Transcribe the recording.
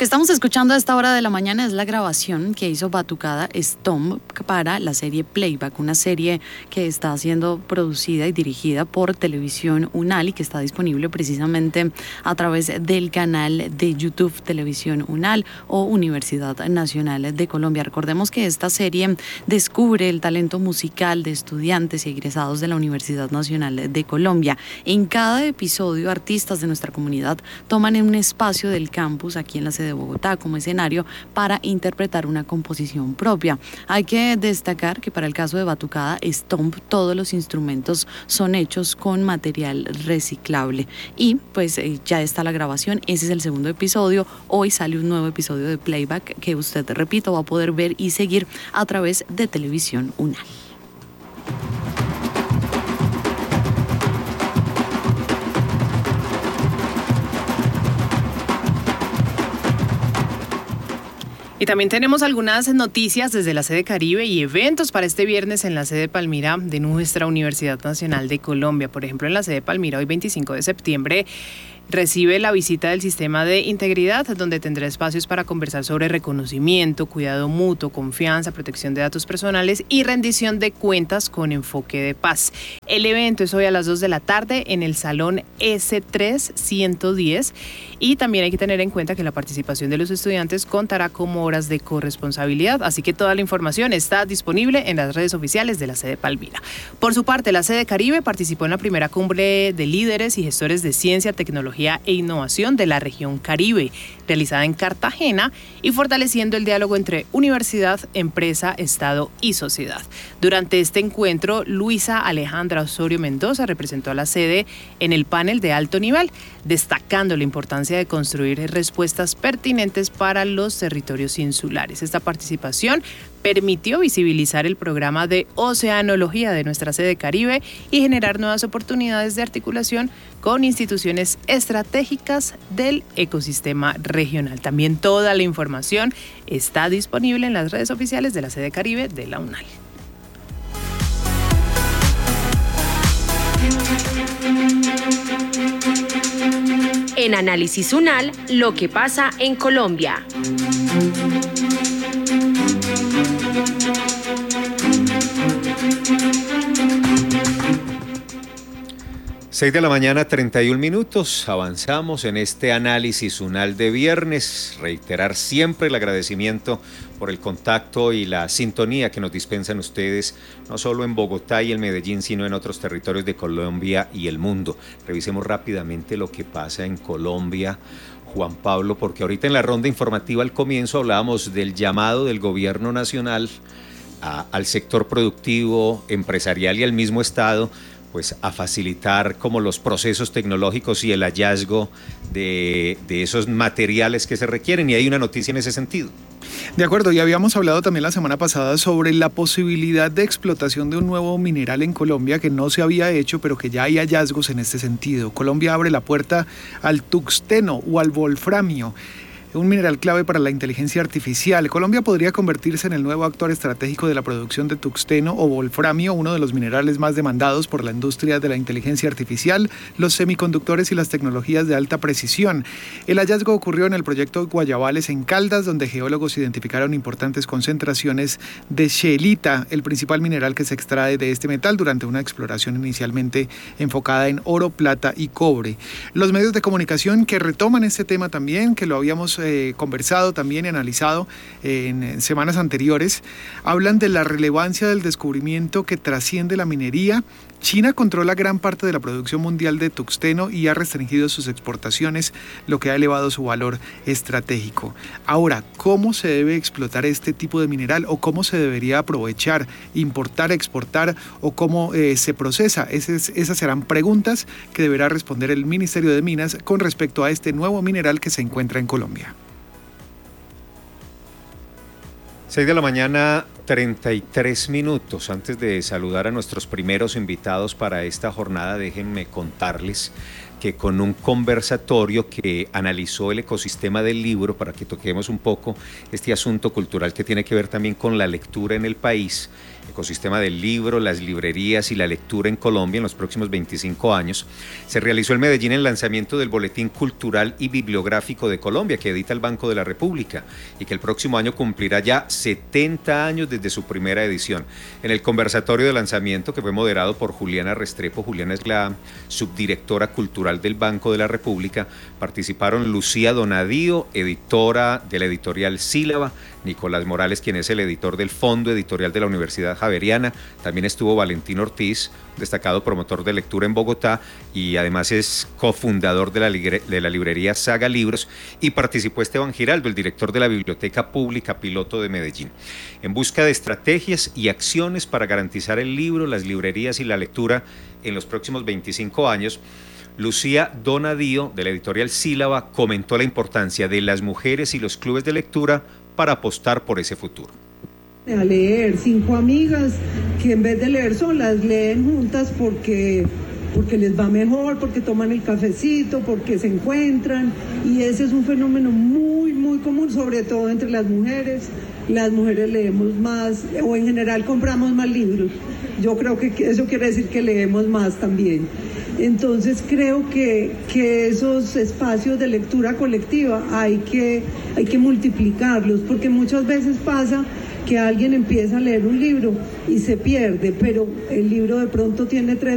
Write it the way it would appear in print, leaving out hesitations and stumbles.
que estamos escuchando a esta hora de la mañana es la grabación que hizo Batucada Stomp para la serie Playback, una serie que está siendo producida y dirigida por Televisión UNAL y que está disponible precisamente a través del canal de YouTube Televisión UNAL o Universidad Nacional de Colombia. Recordemos que esta serie descubre el talento musical de estudiantes y egresados de la Universidad Nacional de Colombia. En cada episodio, artistas de nuestra comunidad toman un espacio del campus aquí en la sede de Bogotá como escenario para interpretar una composición propia. Hay que destacar que para el caso de Batucada Stomp todos los instrumentos son hechos con material reciclable y pues ya está la grabación. Ese es el segundo episodio. Hoy sale un nuevo episodio de Playback que usted, repito, va a poder ver y seguir a través de Televisión UNAL. Y también tenemos algunas noticias desde la sede Caribe y eventos para este viernes en la sede Palmira de nuestra Universidad Nacional de Colombia. Por ejemplo, en la sede Palmira, hoy 25 de septiembre, recibe la visita del Sistema de Integridad, donde tendrá espacios para conversar sobre reconocimiento, cuidado mutuo, confianza, protección de datos personales y rendición de cuentas con enfoque de paz. El evento es hoy a las 2 de la tarde en el Salón S3 110 y también hay que tener en cuenta que la participación de los estudiantes contará como horas de corresponsabilidad, así que toda la información está disponible en las redes oficiales de la sede Palmira. Por su parte, la sede Caribe participó en la primera cumbre de líderes y gestores de ciencia, tecnología e innovación de la región Caribe, realizada en Cartagena y fortaleciendo el diálogo entre universidad, empresa, Estado y sociedad. Durante este encuentro, Luisa Alejandra Osorio Mendoza representó a la sede en el panel de alto nivel, destacando la importancia de construir respuestas pertinentes para los territorios insulares. Esta participación permitió visibilizar el programa de oceanología de nuestra sede Caribe y generar nuevas oportunidades de articulación con instituciones estratégicas del ecosistema regional. También toda la información está disponible en las redes oficiales de la sede Caribe de la UNAL. En Análisis UNAL, lo que pasa en Colombia. 6 de la mañana, 31 minutos. Avanzamos en este análisis UNAL de viernes. Reiterar siempre el agradecimiento por el contacto y la sintonía que nos dispensan ustedes, no solo en Bogotá y en Medellín, sino en otros territorios de Colombia y el mundo. Revisemos rápidamente lo que pasa en Colombia, Juan Pablo, porque ahorita en la ronda informativa al comienzo hablábamos del llamado del gobierno nacional al sector productivo, empresarial y al mismo Estado, pues a facilitar como los procesos tecnológicos y el hallazgo de esos materiales que se requieren, y hay una noticia en ese sentido. De acuerdo, y habíamos hablado también la semana pasada sobre la posibilidad de explotación de un nuevo mineral en Colombia que no se había hecho, pero que ya hay hallazgos en este sentido. Colombia abre la puerta al tuxteno o al wolframio, un mineral clave para la inteligencia artificial. Colombia podría convertirse en el nuevo actor estratégico de la producción de tuxteno o wolframio, uno de los minerales más demandados por la industria de la inteligencia artificial, los semiconductores y las tecnologías de alta precisión. El hallazgo ocurrió en el proyecto Guayabales en Caldas, donde geólogos identificaron importantes concentraciones de scheelita, el principal mineral que se extrae de este metal durante una exploración inicialmente enfocada en oro, plata y cobre. Los medios de comunicación que retoman este tema también, que lo habíamos conversado también y analizado en semanas anteriores, hablan de la relevancia del descubrimiento que trasciende la minería. China controla gran parte de la producción mundial de tuxteno y ha restringido sus exportaciones, lo que ha elevado su valor estratégico. Ahora, ¿cómo se debe explotar este tipo de mineral o cómo se debería aprovechar, importar, exportar o cómo se procesa? Esas serán preguntas que deberá responder el Ministerio de Minas con respecto a este nuevo mineral que se encuentra en Colombia. 6 de la mañana, 33 minutos. Antes de saludar a nuestros primeros invitados para esta jornada, déjenme contarles que con un conversatorio que analizó el ecosistema del libro, para que toquemos un poco este asunto cultural que tiene que ver también con la lectura en el país, ecosistema del libro, las librerías y la lectura en Colombia en los próximos 25 años, se realizó en Medellín el lanzamiento del Boletín Cultural y Bibliográfico de Colombia, que edita el Banco de la República y que el próximo año cumplirá ya 70 años desde su primera edición. En el conversatorio de lanzamiento, que fue moderado por Juliana Restrepo, Juliana es la subdirectora cultural del Banco de la República, participaron Lucía Donadío, editora de la editorial Sílaba, Nicolás Morales, quien es el editor del Fondo Editorial de la Universidad Javeriana, también estuvo Valentín Ortiz, destacado promotor de lectura en Bogotá y además es cofundador de la librería Saga Libros, y participó Esteban Giraldo, el director de la Biblioteca Pública Piloto de Medellín. En busca de estrategias y acciones para garantizar el libro, las librerías y la lectura en los próximos 25 años, Lucía Donadío, de la editorial Sílaba, comentó la importancia de las mujeres y los clubes de lectura para apostar por ese futuro. A leer, 5 amigas que en vez de leer solas, leen juntas porque les va mejor, porque toman el cafecito, porque se encuentran, y ese es un fenómeno muy, muy común, sobre todo entre las mujeres. Las mujeres leemos más, o en general compramos más libros. Yo creo que eso quiere decir que leemos más también. Entonces creo que esos espacios de lectura colectiva hay que multiplicarlos, porque muchas veces pasa que alguien empieza a leer un libro y se pierde, pero el libro de pronto tiene 3